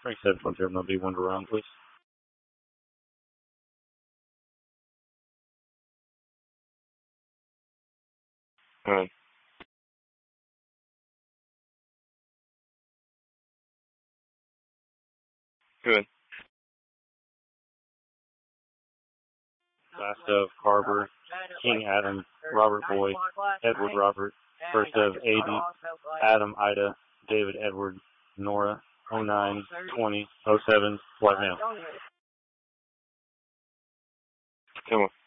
Frank 710, no B1 to round, please. Alright. Good. Last of Carver, King Adam, Robert Boyd, Edward Robert, first of AD, Adam Ida, David Edward, Nora, 09, 20, 07, white male. Come on.